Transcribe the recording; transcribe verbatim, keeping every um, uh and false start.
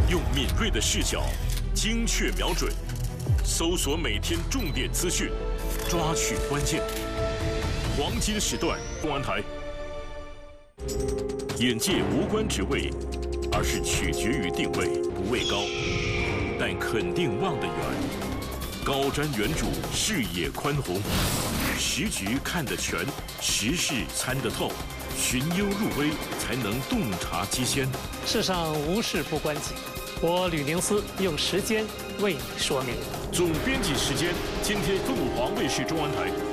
用敏锐的视角，精确瞄准，搜索每天重点资讯，抓取关键。黄金时段，中安台。眼界无关职位，而是取决于定位。不畏高，但肯定望得远。高瞻远瞩，视野宽宏，时局看得全，时事参得透，寻幽入微，才能洞察机先。 世上无事不关己，我吕宁思用时间为你说明。 总编辑时间，今天凤凰卫视中文台。